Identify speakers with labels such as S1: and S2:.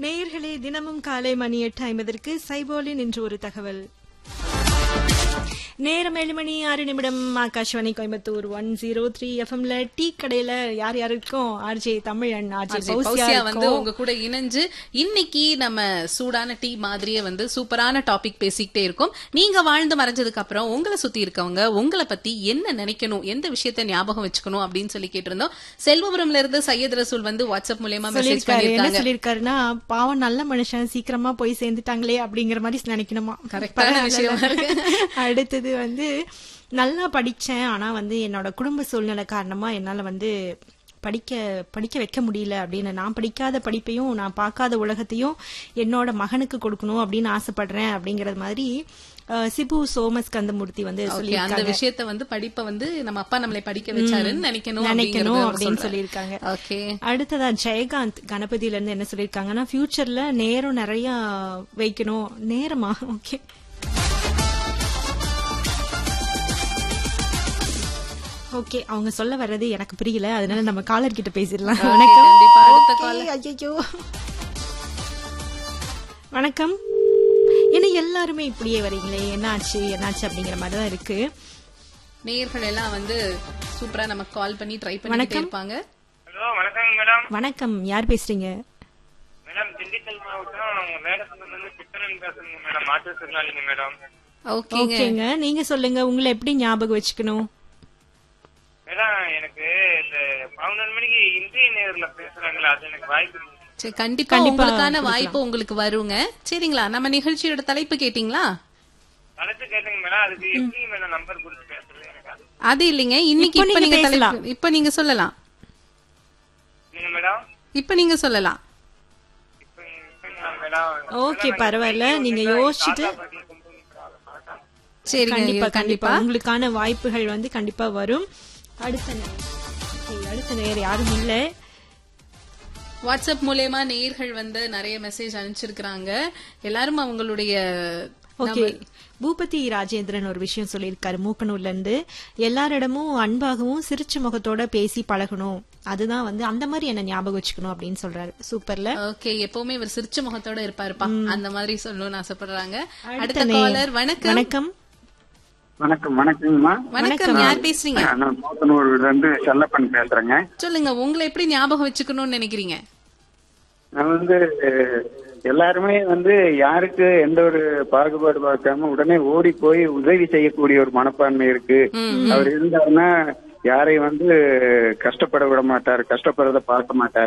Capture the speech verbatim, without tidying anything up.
S1: நேயர்களே, தினமும் காலை மணி எட்டு ஐம்பதற்கு சைபோலின் இன்று ஒரு தகவல். நேரம் ஏழு மணி ஆறு நிமிடம். Akashvani Coimbatore one zero three எஃப்எம்ல டீ கடையில யார் யாருக்கும் ஆர்ஜே தமிழன் ஆர்ஜே
S2: பௌசியா வந்து உங்க கூட இணைஞ்சு இன்னைக்கு நம்ம சூடான டீ மாதிரியே வந்து சூப்பரான டாபிக் பேசிக்கிட்டே இருக்கோம். நீங்க வாழ்ந்து மறைஞ்சதுக்கு அப்புறம் உங்களை சுத்தி இருக்கவங்க உங்களை பத்தி என்ன நினைக்கணும், எந்த விஷயத்த ஞாபகம் வச்சுக்கணும் அப்படின்னு சொல்லி கேட்டிருந்தோம். செல்வபுரம்ல இருந்து சையத் ரசூல் வந்து வாட்ஸ்அப் மூலமா மெசேஜ் பண்ணிருக்காங்க.
S1: என்ன சொல்லிருக்காருன்னா, பாவம் நல்ல மனுஷன் சீக்கிரமா போய் சேர்ந்துட்டாங்களே அப்படிங்கிற மாதிரி நினைக்கணுமா.
S2: கரெக்டான விஷயம்.
S1: அடுத்தது வந்து நல்லா படிச்சேன், ஆனா வந்து என்னோட குடும்ப சூழ்நிலை காரணமா என்னால வந்து படிக்க படிக்க வைக்க முடியல அப்படின்னு, நான் படிக்காத படிப்பையும் நான் பார்க்காத உலகத்தையும் என்னோட மகனுக்கு கொடுக்கணும் அப்படின்னு ஆசைப்படுறேன் அப்படிங்கறது மாதிரி சிபு சோமஸ்கந்தமூர்த்தி வந்து
S2: அந்த விஷயத்த வந்து படிப்பை வந்து நம்ம அப்பா நம்மளை படிக்க வச்சாருன்னு நினைக்கணும்
S1: நினைக்கணும் அப்படின்னு சொல்லியிருக்காங்க. அடுத்ததா ஜெயகாந்த் கணபதியில இருந்து என்ன சொல்லியிருக்காங்கன்னா, ஃபியூச்சர்ல நேரம் நிறைய வைக்கணும். நேரமா? ஓகே, ஓகே, அவங்க சொல்ல வர்றது எனக்கு புரியல, அதனால நம்ம காலர் கிட்ட பேசிடலாம். வணக்கம். ஐயோ, வணக்கம். ஏன்னா எல்லாருமே இப்படியே வரீங்களே, என்னாச்சு என்னாச்சு அப்படிங்கிற மாதிரிதான் இருக்கு.
S2: நேயர்கள் எல்லாம் வந்து சூப்பரா நமக்கு கால் பண்ணி ட்ரை பண்ணிட்டே இருப்பாங்க.
S3: ஹலோ, வணக்கம் மேடம்.
S1: வணக்கம், யார் பேசுறீங்க?
S3: மேடம், திண்டுக்கல் மாவட்டம் மேடத்துல இருந்து சித்தரன் பேசுறேங்க மேடம். மாற்றுத்திறனாளிங்க மேடம்.
S1: ஓகேங்க, நீங்க சொல்லுங்க, உங்களை எப்படி ஞாபகம் வச்சுக்கணும்?
S3: மேடம், எனக்கு இந்த பதினொன்று மணிக்கு இந்திய நேர்ல பேசுறாங்களா, அது எனக்கு வாய்ப்பு.
S2: கண்டிப்பா உங்களுக்கான வாய்ப்பு உங்களுக்கு வருங்க. சரிங்களா, நம்ம நிகழ்ச்சியோட தலைப்பு கேட்டீங்களா?
S3: தலைப்பு கேட்டீங்க மேடம், அதுக்கு எப்படி மேடம் நம்பர் கொடுத்து பேசுறது எனக்கு
S2: அது இல்லைங்க. இன்னைக்கு இப்ப நீங்க தலைப்பு இப்ப நீங்க சொல்லலாம்.
S3: மேடம்
S2: இப்ப நீங்க சொல்லலாம்.
S1: ஓகே, பரவாயில்ல, நீங்க யோசிச்சுட்டு. சரி, கண்டிப்பா கண்டிப்பா உங்களுக்கான வாய்ப்புகள் வந்து கண்டிப்பா வரும். அடுத்த அடுத்த நேர் யாரும் இல்ல.
S2: வாட்ஸ்அப் மூலமா நேயர்கள் வந்து நிறைய மெசேஜ் அனுப்பிச்சிருக்காங்க. எல்லாரும் அவங்களுடைய
S1: ஓகே. பூபதி ராஜேந்திரன் ஒரு விஷயம் சொல்லியிருக்காரு மூக்கனூர்ல இருந்து, எல்லாரிடமும் அன்பாகவும் சிரிச்ச முகத்தோட பேசி பழகணும், அதுதான் வந்து அந்த மாதிரி என்ன ஞாபகம் வச்சுக்கணும் அப்படின்னு சொல்றாரு. சூப்பர்ல.
S2: ஓகே, எப்பவுமே இவர் சிரிச்ச முகத்தோட இருப்பாருப்பா, அந்த மாதிரி சொல்லணும்னு ஆசைப்படுறாங்க. அடுத்த காலர். வணக்கம்.
S1: வணக்கம்.
S4: வணக்கம். வணக்கங்கம்மா.
S2: வணக்கம், யார் பேசுறீங்க?
S4: நான் மூத்தனூர்ல இருந்து செல்லப்பன் பேசுறேங்க.
S2: சொல்லுங்க, உங்களை எப்படி ஞாபகம் வச்சுக்கணும்னு நினைக்கிறீங்க?
S4: நான் வந்து எல்லாருமே வந்து யாருக்கு எந்த ஒரு பாகுபாடு பார்க்காம உடனே ஓடி போய் உதவி செய்யக்கூடிய ஒரு மனப்பான்மை இருக்கு. அவர் இருந்தாருன்னா யாரையும் வந்து கஷ்டப்பட விட மாட்டார், கஷ்டப்படுறத பார்க்க மாட்டார்.